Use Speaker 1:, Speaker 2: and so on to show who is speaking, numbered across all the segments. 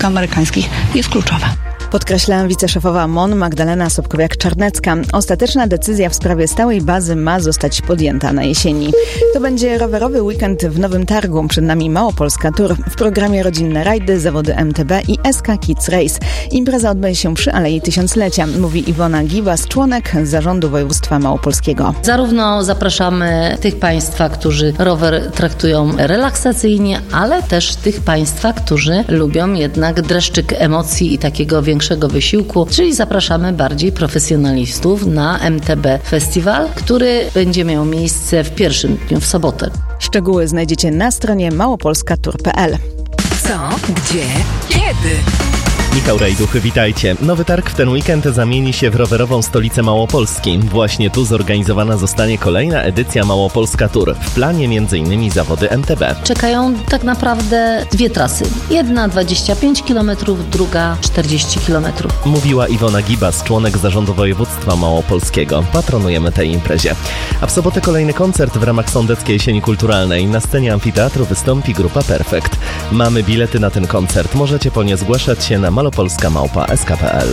Speaker 1: polsko-amerykańskich jest kluczowa.
Speaker 2: Podkreśla wiceszefowa MON Magdalena Sobkowiak-Czarnecka. Ostateczna decyzja w sprawie stałej bazy ma zostać podjęta na jesieni. To będzie rowerowy weekend w Nowym Targu. Przed nami Małopolska Tour. W programie rodzinne rajdy, zawody MTB i SK Kids Race. Impreza odbędzie się przy Alei Tysiąclecia, mówi Iwona Giwas, członek Zarządu Województwa Małopolskiego.
Speaker 3: Zarówno zapraszamy tych Państwa, którzy rower traktują relaksacyjnie, ale też tych Państwa, którzy lubią jednak dreszczyk emocji i takiego większego wysiłku, czyli zapraszamy bardziej profesjonalistów na MTB Festiwal, który będzie miał miejsce w pierwszym dniu, w sobotę.
Speaker 2: Szczegóły znajdziecie na stronie małopolskatour.pl.
Speaker 4: Co? Gdzie? Kiedy?
Speaker 5: Michał Rajduchy, witajcie. Nowy Targ w ten weekend zamieni się w rowerową stolicę Małopolski. Właśnie tu zorganizowana zostanie kolejna edycja Małopolska Tour. W planie m.in. zawody MTB.
Speaker 3: Czekają tak naprawdę dwie trasy. Jedna 25 km, druga 40 km.
Speaker 5: Mówiła Iwona Gibas, członek Zarządu Województwa Małopolskiego. Patronujemy tej imprezie. A w sobotę kolejny koncert w ramach Sądeckiej Jesieni Kulturalnej. Na scenie amfiteatru wystąpi grupa Perfekt. Mamy bilety na ten koncert. Możecie po nie zgłaszać się na malopolska@sk.pl.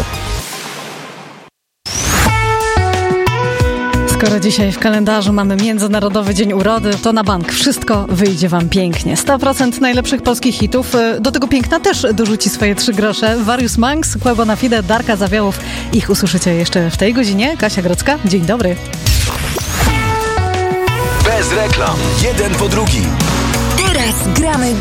Speaker 6: Skoro dzisiaj w kalendarzu mamy Międzynarodowy Dzień Urody, to na bank wszystko wyjdzie Wam pięknie. 100% najlepszych polskich hitów. Do tego piękna też dorzuci swoje 3 grosze. Various Monks, Kłębo na Fide, Darka Zawiałów. Ich usłyszycie jeszcze w tej godzinie. Kasia Grodzka, dzień dobry.
Speaker 7: Bez reklam. Jeden po drugim.
Speaker 4: Teraz gramy